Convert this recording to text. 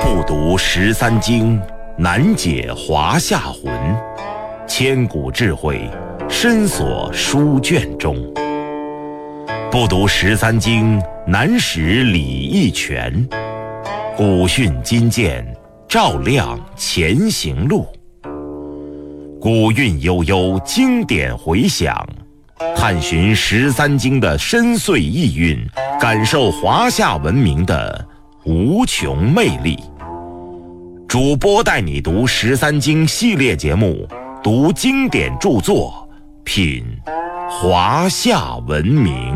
不读13经，难解华夏魂。千古智慧，深锁书卷中。不读13经，难识礼义权。古训今鉴，照亮前行路。古韵悠悠，经典回响，探寻13经的深邃意蕴，感受华夏文明的无穷魅力。主播带你读13经系列节目，读经典著作，品华夏文明。